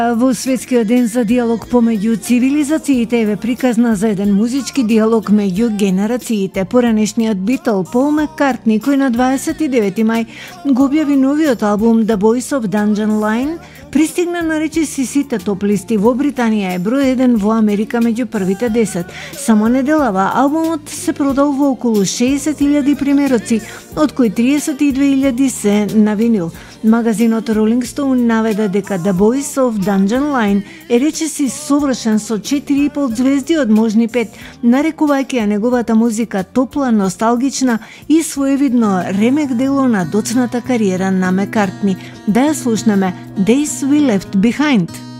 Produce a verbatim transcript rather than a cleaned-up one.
Во светскиот ден за диалог помеѓу цивилизациите е приказна за еден музички диалог меѓу генерациите. Поранешниот Битл Пол Маккартни, кој на дваесет и девети мај го објави новиот албум The Voice of Dungeon Line, пристигна на речиси сите топ листи во Британија, е број еден во Америка меѓу првите десет. Само неделава албумот се продал во околу шеесет илјади примероци, од кои триесет и две илјади се на винил. Магазинот Rolling Stone наведе дека The Voice of Dungeon Line е речиси совршен со четири и пол звезди од можни пет, нарекувајќи ја неговата музика топла, носталгична и своевидно ремек дело на доцната кариера на Маккартни. Да ја слушнеме Days We Left Behind.